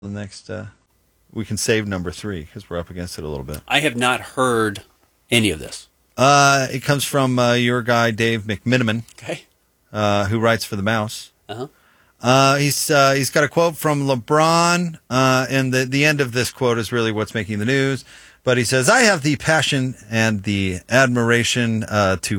the next, we can save number 3 because we're up against it a little bit. I have not heard any of this. It comes from your guy, Dave McMiniman, Okay. who writes for the Mouse. Uh-huh. He's got a quote from LeBron, and the end of this quote is really what's making the news. But he says, "I have the passion and the admiration to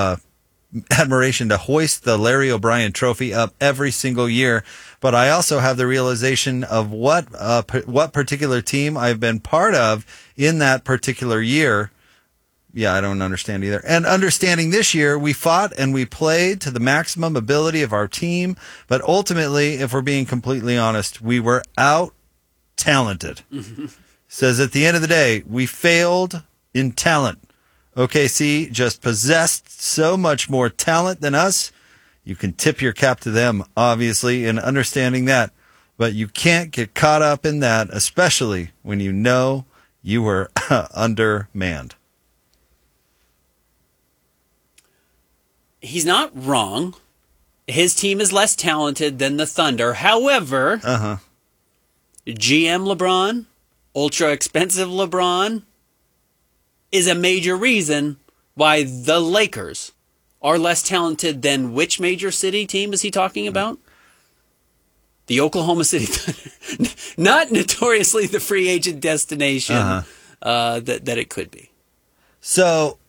hoist the Larry O'Brien Trophy up every single year. But I also have the realization of what particular team I've been part of in that particular year." Yeah, I don't understand either. And understanding this year, we fought and we played to the maximum ability of our team. But ultimately, if we're being completely honest, we were out-talented. Says at the end of the day, we failed in talent. OKC just possessed so much more talent than us. You can tip your cap to them, obviously, in understanding that. But you can't get caught up in that, especially when you know you were undermanned. He's not wrong. His team is less talented than the Thunder. However, GM LeBron, ultra expensive LeBron, is a major reason why the Lakers are less talented than which major city team is he talking about? The Oklahoma City Thunder. Not notoriously the free agent destination that it could be. So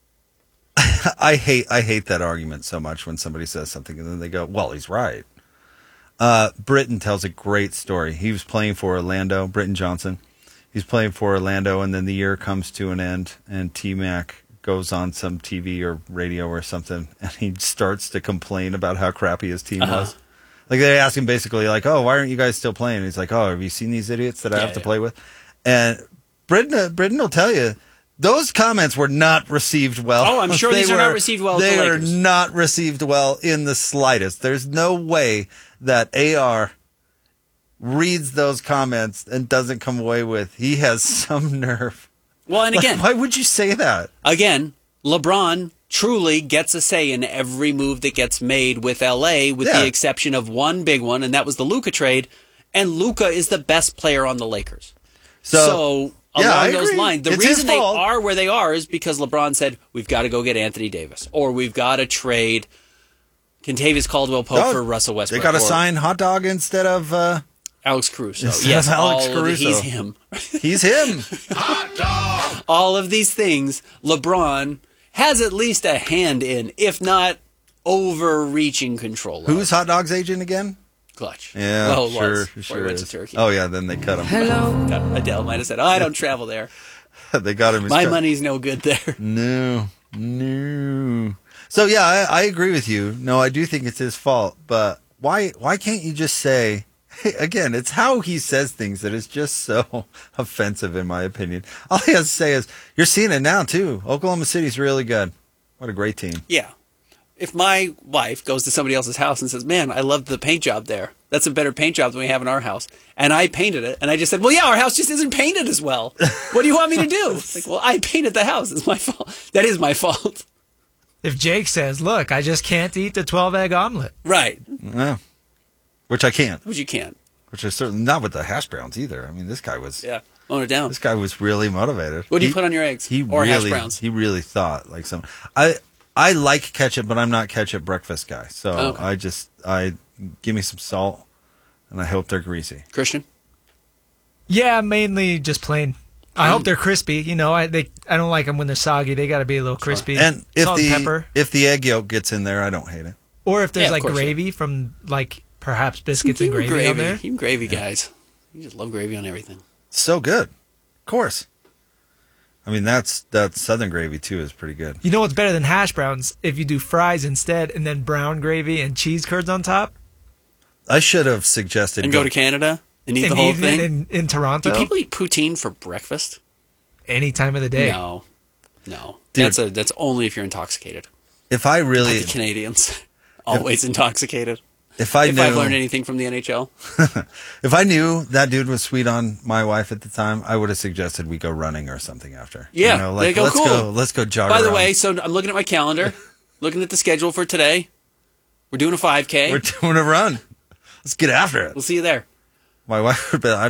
I hate that argument so much when somebody says something and then they go, well, he's right. Britton tells a great story. He was playing for Orlando, Britton Johnson. He's playing for Orlando, and then the year comes to an end, and T-Mac goes on some TV or radio or something, and he starts to complain about how crappy his team was. Like, they ask him basically, like, oh, why aren't you guys still playing? And he's like, oh, have you seen these idiots that I have to play with? And Britton will tell you, those comments were not received well. Oh, I'm sure these are not received well. They are not received well in the slightest. There's no way that AR reads those comments and doesn't come away with, he has some nerve. Well, and again, why would you say that? Again, LeBron truly gets a say in every move that gets made with LA, with the exception of one big one, and that was the Luka trade. And Luka is the best player on the Lakers. So along those lines, the reason they are where they are is because LeBron said, we've got to go get Anthony Davis, or we've got to trade Kentavious Caldwell-Pope for Russell Westbrook. They got to sign Hot Dog instead of Alex Caruso. Yes, Alex Caruso. He's him. He's him. Hot dog! All of these things, LeBron has at least a hand in, if not overreaching control. Who's Hot Dog's agent again? Clutch. Yeah, well, sure went to is. Turkey. Oh, yeah, then they cut him. Hello. Adele might have said, I don't travel there. They got him. My money's no good there. No. So, yeah, I agree with you. No, I do think it's his fault. But why can't you just say, hey, again, it's how he says things that is just so offensive, in my opinion. All he has to say is, you're seeing it now, too. Oklahoma City's really good. What a great team. Yeah. If my wife goes to somebody else's house and says, man, I love the paint job there. That's a better paint job than we have in our house. And I painted it. And I just said, well, yeah, our house just isn't painted as well. What do you want me to do? Like, well, I painted the house. It's my fault. That is my fault. If Jake says, look, I just can't eat the 12-egg omelet. Right. Yeah. Which I can't. Which you can't. Which is certainly not with the hash browns either. I mean, this guy was... Yeah. Loan it down. This guy was really motivated. What do you put on your eggs? Hash browns? He really thought like some... I like ketchup, but I'm not ketchup breakfast guy. So I give me some salt, and I hope they're greasy. Christian? Yeah, mainly just plain. I hope they're crispy. You know, I don't like them when they're soggy. They got to be a little crispy. And Salt and pepper. if the egg yolk gets in there, I don't hate it. Or if there's gravy from perhaps biscuits and gravy on there. You gravy guys. You just love gravy on everything. So good. Of course. I mean, that Southern gravy, too, is pretty good. You know what's better than hash browns? If you do fries instead and then brown gravy and cheese curds on top. I should have suggested... And go to Canada and eat the whole thing? In Toronto. Do people eat poutine for breakfast? Any time of the day. No. Dude, that's only if you're intoxicated. If I really... Like the Canadians. Always intoxicated. If I've learned anything from the NHL. If I knew that dude was sweet on my wife at the time, I would have suggested we go running or something after. Yeah, let's go jog By around. the way, so I'm looking at my calendar, looking at the schedule for today. We're doing a 5K. We're doing a run. Let's get after it. We'll see you there. My wife would be.